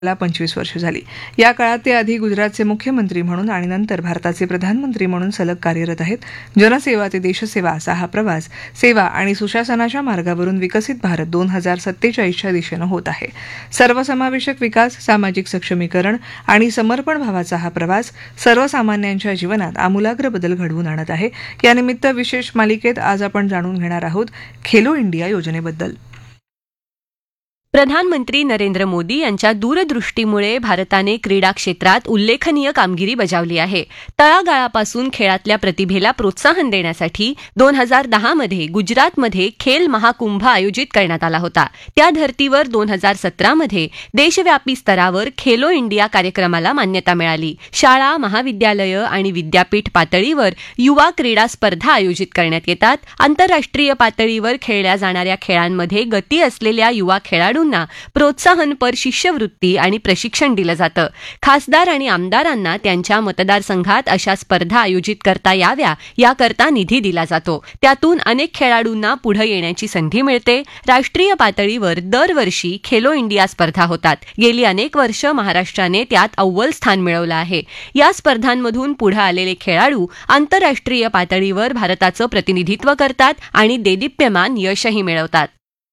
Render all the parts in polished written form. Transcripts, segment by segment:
ला 25 वर्ष झाली. या काळात ते आधी गुजरातचे मुख्यमंत्री म्हणून आणि नंतर भारताचे प्रधानमंत्री म्हणून सलग कार्यरत आहेत. जनसेवा ते देशसेवा असा हा प्रवास सेवा आणि सुशासनाच्या मार्गावरून विकसित भारत 2047च्या दिशेनं होत आहे. सर्वसमावेशक विकास, सामाजिक सक्षमीकरण आणि समर्पण भावाचा हा प्रवास सर्वसामान्यांच्या जीवनात आमूलाग्र बदल घडवून आणत आहे. यानिमित्त विशेष मालिकेत आज आपण जाणून घेणार आहोत खेलो इंडिया योजनेबद्दल. प्रधानमंत्री नरेंद्र मोदी यांच्या दूरदृष्टीमुळे भारताने क्रीडा क्षेत्रात उल्लेखनीय कामगिरी बजावली आहे. तळागाळापासून खेळातल्या प्रतिभेला प्रोत्साहन देण्यासाठी 2010 मध्ये गुजरातमध्ये खेल महाकुंभ आयोजित करण्यात आला होता. त्या धर्तीवर 2017 मध्ये देशव्यापी स्तरावर खेलो इंडिया कार्यक्रमाला मान्यता मिळाली. शाळा, महाविद्यालयं आणि विद्यापीठ पातळीवर युवा क्रीडा स्पर्धा आयोजित करण्यात येतात. आंतरराष्ट्रीय पातळीवर खेळल्या जाणाऱ्या खेळांमध्ये गती असलेल्या युवा खेळाडू प्रोत्साहनपर शिष्यवृत्ती आणि प्रशिक्षण दिलं जातं. खासदार आणि आमदारांना त्यांच्या मतदारसंघात अशा स्पर्धा आयोजित करता याव्या याकरता निधी दिला जातो. त्यातून अनेक खेळाडूंना पुढे येण्याची संधी मिळते. राष्ट्रीय पातळीवर दरवर्षी खेलो इंडिया स्पर्धा होतात. गेली अनेक वर्ष महाराष्ट्राने त्यात अव्वल स्थान मिळवलं आहे. या स्पर्धांमधून पुढे आलेले खेळाडू आंतरराष्ट्रीय पातळीवर भारताचं प्रतिनिधित्व करतात आणि देदीप्यमान यशही मिळवतात.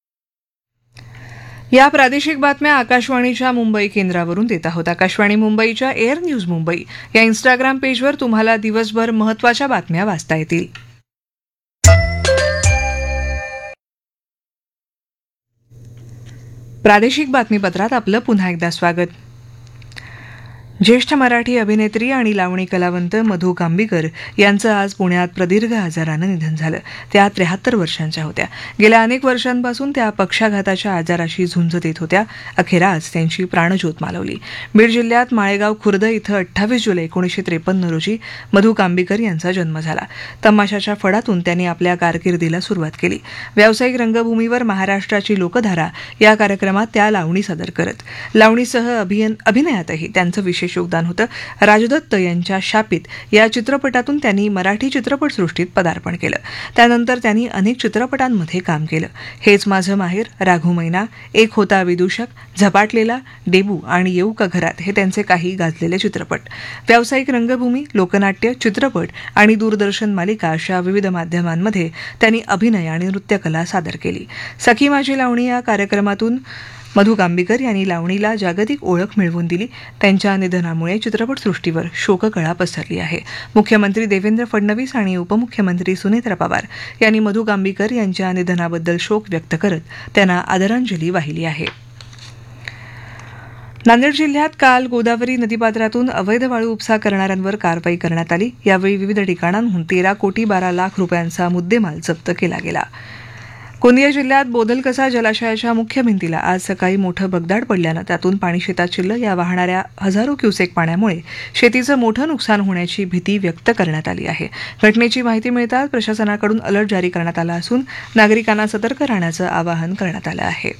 या प्रादेशिक बातम्या आकाशवाणीच्या मुंबई केंद्रावरून देत आहोत. आकाशवाणी मुंबईच्या एअर न्यूज मुंबई या इंस्टाग्राम पेजवर तुम्हाला दिवसभर महत्त्वाच्या बातम्या वाचता येतील. प्रादेशिक बातमीपत्रात आपलं पुन्हा एकदा स्वागत. ज्येष्ठ मराठी अभिनेत्री आणि लावणी कलावंत मधू कांबीकर यांचं आज पुण्यात प्रदीर्घ आजारानं निधन झालं. त्या 73 वर्षांच्या होत्या. गेल्या अनेक वर्षांपासून त्या पक्षाघाताच्या आजाराशी झुंज देत होत्या. अखेर आज त्यांची प्राणज्योत मालवली. बीड जिल्ह्यात माळेगाव खुर्द इथं 28 जुलै 1953 रोजी मधू कांबीकर यांचा जन्म झाला. तमाशाच्या फडातून त्यांनी आपल्या कारकिर्दीला सुरुवात केली. व्यावसायिक रंगभूमीवर महाराष्ट्राची लोकधारा या कार्यक्रमात त्या लावणी सादर करत. लावणीसह अभिनयातही त्यांचं विशेष योगदान होतं. राजदत्त यांच्या शापित या चित्रपटातून त्यांनी मराठी चित्रपटसृष्टीत पदार्पण केलं. त्यानंतर त्यांनी अनेक चित्रपटांमध्ये काम केलं. हेच माझं माहेर, राघू मैना, एक होता विदूषक, झपाटलेला, डेबू आणि येऊ का घरात हे त्यांचे काही गाजलेले चित्रपट. व्यावसायिक रंगभूमी, लोकनाट्य, चित्रपट आणि दूरदर्शन मालिका अशा विविध माध्यमांमध्ये त्यांनी अभिनय आणि नृत्यकला सादर केली. सखी माझी लावणी या कार्यक्रमातून मधू कांबीकर यांनी लावणीला जागतिक ओळख मिळवून दिली. त्यांच्या निधनामुळे चित्रपटसृष्टीवर शोककळा पसरली आहे. मुख्यमंत्री देवेंद्र फडणवीस आणि उपमुख्यमंत्री सुनेत्रा पवार यांनी मधू कांबीकर यांच्या निधनाबद्दल शोक व्यक्त करत त्यांना आदरांजली वाहिली आहे. नांदेड जिल्ह्यात काल गोदावरी नदीपात्रातून अवैध वाळू उपसा करणाऱ्यांवर कारवाई करण्यात आली. यावेळी विविध ठिकाणांहून 13,12 लाख रुपयांचा मुद्देमाल जप्त केला गेला. गोंदिया जिल्ह्यात बोदलकसा जलाशयाच्या मुख्य भिंतीला आज सकाळी मोठं भगदाड पडल्यानं त्यातून पाणी शेतात शिरलं. या वाहणाऱ्या हजारो क्युसेक पाण्यामुळे शेतीचं मोठं नुकसान होण्याची भीती व्यक्त करण्यात आली आहे. घटनेची माहिती मिळताच प्रशासनाकडून अलर्ट जारी करण्यात आला असून नागरिकांना सतर्क राहण्याचं आवाहन करण्यात आलं आहे.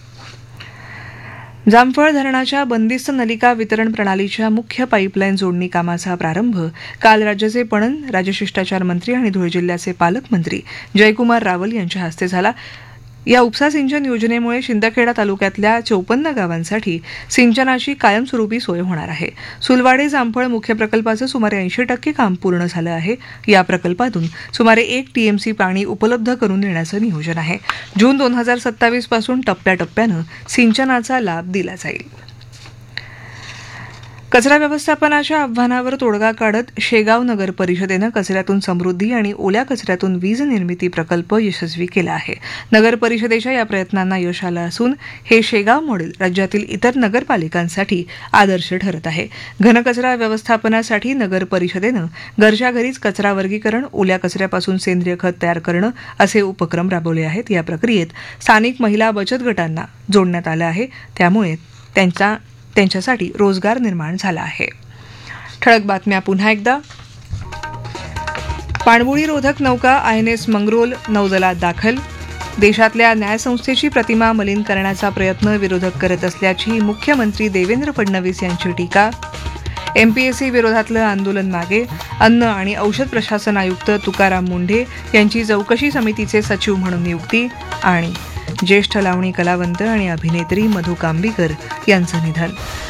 जामफळ धरणाच्या बंदिस्त नलिका वितरण प्रणालीच्या मुख्य पाईपलाईन जोडणी कामाचा प्रारंभ काल राज्याचे पणन, राजशिष्टाचार मंत्री आणि धुळे जिल्ह्याचे पालकमंत्री जयकुमार रावल यांच्या हस्ते झाला. या उपसा सिंचन योजनेमुळे शिंदखेडा तालुक्यातल्या 54 गावांसाठी सिंचनाची कायमस्वरूपी सोय होणार आहे. सुलवाडे जामफळ मुख्य प्रकल्पाचं सुमारे 80% काम पूर्ण झालं आहे. या प्रकल्पातून सुमारे 1 TMC पाणी उपलब्ध करून देण्याचं नियोजन आहे. जून 2027 पासून टप्प्याटप्प्यानं सिंचनाचा लाभ दिला जाईल. कचरा व्यवस्थापनाच्या आव्हानावर तोडगा काढत शेगाव नगर परिषदेनं कचऱ्यातून समृद्धी आणि ओल्या कचऱ्यातून वीज निर्मिती प्रकल्प यशस्वी केला आहे. नगर परिषदेच्या या प्रयत्नांना यश आलं असून हे शेगाव मॉडेल राज्यातील इतर नगरपालिकांसाठी आदर्श ठरत आहे. घनकचरा व्यवस्थापनासाठी नगर परिषदेनं घरच्या घरीच कचरा वर्गीकरण, ओल्या कचऱ्यापासून सेंद्रिय खत तयार करणं असे उपक्रम राबवले आहेत. या प्रक्रियेत स्थानिक महिला बचत गटांना जोडण्यात आलं आहे. त्यामुळे त्यांच्यासाठी रोजगार निर्माण झाला आहे. ठळक बातम्या पुन्हा एकदा. पाणबुडीरोधक नौका INS मंगरोल नौदलात दाखल. देशातल्या न्यायसंस्थेची प्रतिमा मलिन करण्याचा प्रयत्न विरोधक करत असल्याची मुख्यमंत्री देवेंद्र फडणवीस यांची टीका. MPSC विरोधातलं आंदोलन मागे. अन्न आणि औषध प्रशासन आयुक्त तुकाराम मुंढे यांची चौकशी समितीचे सचिव म्हणून नियुक्ती. आणि ज्येष्ठ लावणी कलावंत आणि अभिनेत्री मधू कांबीकर यांचं निधन.